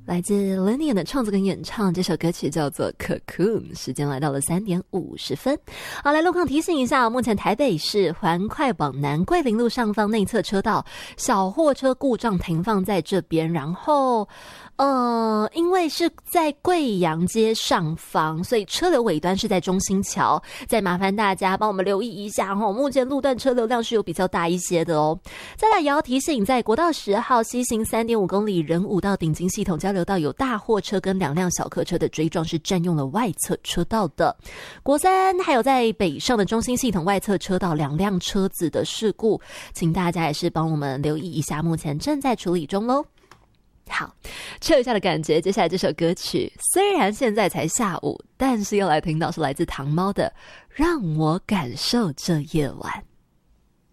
来自 Lenny 的创作跟演唱，这首歌曲叫做 Cocoon。 时间来到了3点50分。好，来路况提醒一下，目前台北市环快往南桂林路上方内侧车道小货车故障停放在这边，然后因为是在贵阳街上方，所以车流尾端是在中心桥，再麻烦大家帮我们留意一下齁，目前路段车流量是有比较大一些的哦。再来也要提醒，在国道10号西行 3.5 公里仁武到顶金系统交流道有大货车跟2辆小客车的追撞，是占用了外侧车道的。国3还有在北上的中心系统外侧车道2辆车子的事故，请大家也是帮我们留意一下，目前正在处理中咯。好，撤一下的感觉。接下来这首歌曲虽然现在才下午，但是又来听到是来自糖猫的《让我感受这夜晚》。